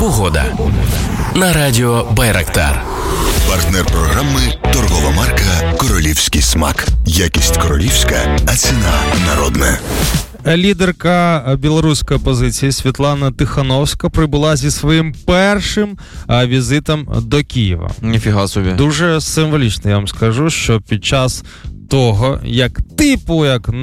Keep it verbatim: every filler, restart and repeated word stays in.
Погода на радіо Байрактар. Партнер програми – торгова марка «Королівський смак». Якість королівська, а ціна народна. Лідерка білоруської опозиції Світлана Тихановська прибула зі своїм першим візитом до Києва. Ніфіга собі. Дуже символічно, я вам скажу, що під час того, як типу, як